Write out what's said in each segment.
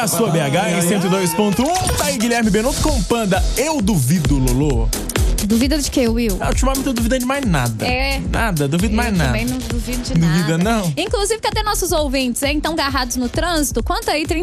a sua BH em 102.1. Tá aí Guilherme Benotto com Panda. Eu duvido, Lolo. Duvida de quê, Will? Ultimamente eu tô duvidando de mais nada. Nada, duvido mais nada. Também não duvido de nada. Duvida não? Inclusive, cadê nossos ouvintes, hein? Estão agarrados no trânsito? Conta aí,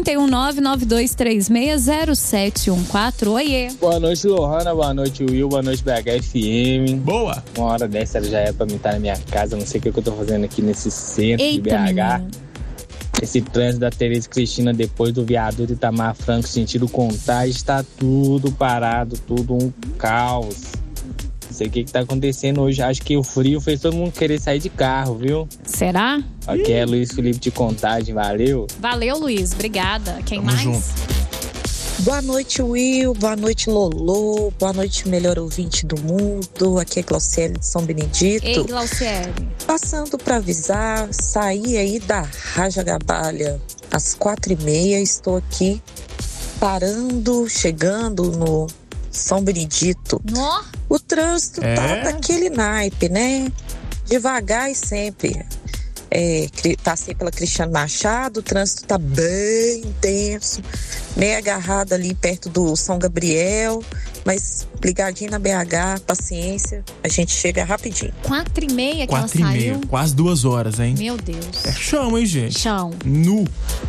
319-9236-0714. Oiê. Boa noite, Lohana. Boa noite, Will. Boa noite, BH FM. Boa. Uma hora dessa já é pra mim estar na minha casa. Não sei o que eu tô fazendo aqui nesse centro Eita, de BH. menino. Esse trânsito da Tereza Cristina depois do viaduto Itamar Franco, sentido Contagem, está tudo parado, tudo um caos. Não sei o que tá acontecendo hoje. Acho que o frio fez todo mundo querer sair de carro, viu? Será? Aqui é Luiz Felipe de Contagem, valeu. Valeu, Luiz. Obrigada. Quem Tamo mais? junto. Boa noite, Will. Boa noite, Lolo. Boa noite, melhor ouvinte do mundo. Aqui é Glauciele de São Benedito. Ei, Glauciele. Passando para avisar, saí aí da Raja Gabalha às 4h30. Estou aqui parando, chegando no São Benedito. Nó. O trânsito tá daquele naipe, né? Devagar e sempre. Passei pela Cristiano Machado, o trânsito tá bem intenso, meio agarrado ali perto do São Gabriel, mas ligadinho na BH, paciência, a gente chega rapidinho. 4h30 que ela 4h30, saiu. quase 2 horas, hein? Meu Deus. É chão, hein, gente? Chão. Nu.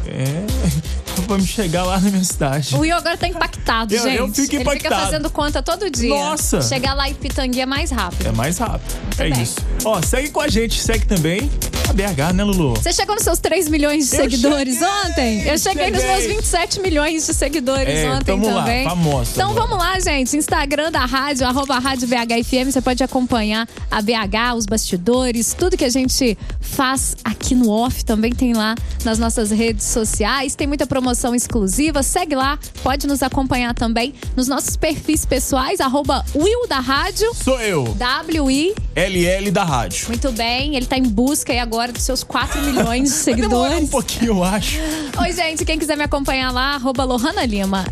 Pra me chegar lá na minha cidade. O Will agora tá impactado, gente. Eu fico impactado. Ele fica fazendo conta todo dia. Nossa. Chegar lá em Pitangui é mais rápido. É mais rápido. Muito é bem. isso. Ó, segue com a gente, segue também a BH, né, Lulu? Você chegou nos seus 3 milhões de seguidores ontem? Eu cheguei nos meus 27 milhões de seguidores ontem tamo também. Lá, famoso. Então agora. vamos lá, gente. Instagram da rádio, @rádio BHFM. Você pode acompanhar a BH, os bastidores, tudo que a gente faz aqui no off também tem lá nas nossas redes sociais. Tem muita promoção exclusiva. Segue lá, pode nos acompanhar também nos nossos perfis pessoais, @Will da Rádio. Sou eu. WILL da rádio. Muito bem, ele tá em busca aí agora dos seus 4 milhões de seguidores. Demora um pouquinho, eu acho. Oi, gente, quem quiser me acompanhar lá, @Lohana Lima,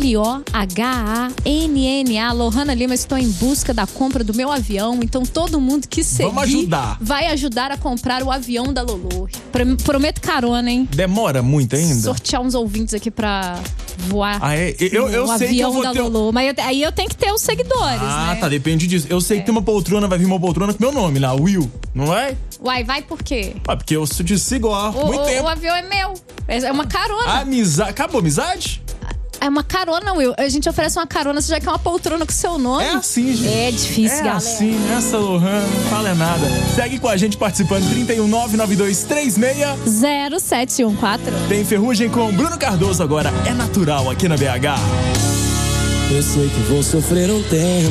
LOHANNA, Lohana Lima. Estou em busca da compra do meu avião, então todo mundo que seguir Vamos ajudar. vai ajudar a comprar o avião da Lolo. Prometo carona, hein? Demora muito ainda? Sortear uns ouvintes aqui pra voar. Eu sei que eu vou da ter... Lolo. Mas aí eu tenho que ter os seguidores, né? Tá, depende disso. Eu sei que tem uma poltrona, vai vir uma poltrona com meu nome lá, Will, não vai? Uai, vai por quê? Porque eu te sigo há muito tempo. O avião é meu. É uma carona. Amizade. Acabou a amizade? É uma carona, Will. A gente oferece uma carona, você já quer uma poltrona com seu nome. É assim, gente. É difícil, galera. Assim, essa Lohana não fala nada. Segue com a gente participando, 3199236 0714. Tem Ferrugem com Bruno Cardoso agora. É natural aqui na BH. Eu sei que vou sofrer um tempo.